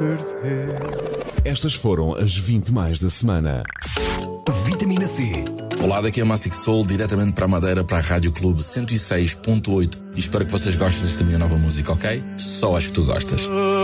perder. Estas foram as 20 mais da semana. Vitamina C. Olá, daqui é Massic Soul, diretamente para a Madeira, para a Rádio Clube 106.8. E espero que vocês gostem desta minha nova música, ok? Só acho que tu gostas.